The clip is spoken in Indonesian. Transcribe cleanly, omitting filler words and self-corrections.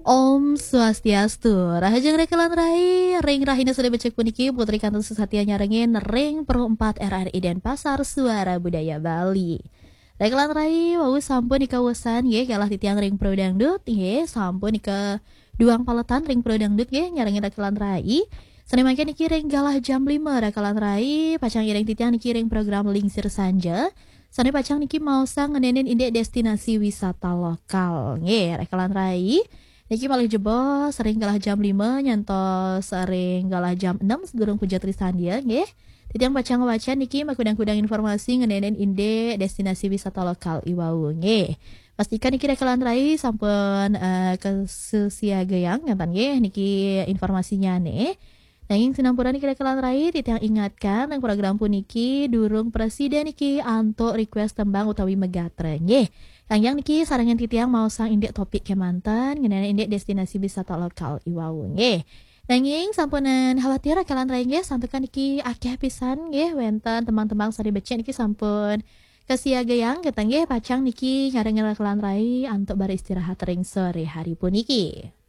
Om Swastiastu, Rahajeng Rekelan Rai, Ring Rahina sudah becek puniki, Putri Kantor Susatya nyarengin, Ring Pro 4 RRI Denpasar, Suara Budaya Bali. Rekelan Rai, wau sampun ikawasan, ye, kalah titiang Ring Pro Dangdut, ye, sampun ika duang paletan Ring Pro Dangdut, ye, nyarengin Rekelan Rai. Seni makin niki ring galah jam 5 Rekelan Rai, pacang ireng titiang niki ring program Lingsir Sanja. Sani pacang niki mau sang ngenenin indek destinasi wisata lokal, ye, Rekelan Rai. Niki paling jebol sering galah jam 5 nyantos sering galah jam 6 sedurung puja Tristan dia nggih. Titiang pacang wacan niki makudang-kudang informasi ngenenen inde destinasi wisata lokal Iwau nggih. Pastikan niki Rekelan Rai sampun ke Sesiagayang ngatan nggih niki informasinya nih. Nanging sinampuran niki Rekelan Rai titiang ingatkan yang program puniki durung presiden niki antuk request tembang utawi megatre nggih. Yang niki sarangan titiang mau sang indek topik kemantan ngenana indek destinasi wisata lokal Iwau nggih. Nanging sampunan khawatir Rekelan Rai nggih sampekan niki akeh pisan nggih wenten teman-teman sari becik niki sampun kesiagayang ketang nggih pacang niki nyarengen Rekelan Rai antuk beristirahat ring sore hari puniki.